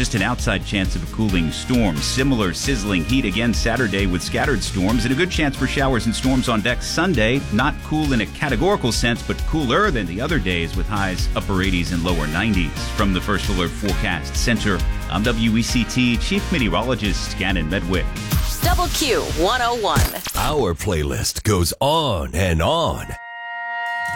just an outside chance of a cooling storm. Similar sizzling heat again Saturday with scattered storms and a good chance for showers and storms on deck Sunday. Not cool in a categorical sense, but cooler than the other days with highs upper 80s and lower 90s. From the First Alert Forecast Center, I'm WECT Chief Meteorologist Gannon Medwick. Double Q 101. Our playlist goes on and on.